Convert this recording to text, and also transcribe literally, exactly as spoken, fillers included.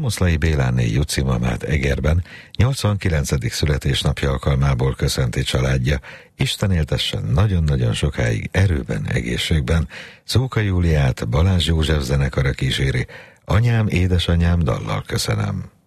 Domoszlai Béláné Juci mamát Egerben nyolcvankilencedik születésnapja alkalmából köszönti családja. Isten éltessen nagyon-nagyon sokáig erőben, egészségben. Szóka Júliát Balázs József zenekara kíséri. Anyám, édesanyám dallal köszönöm.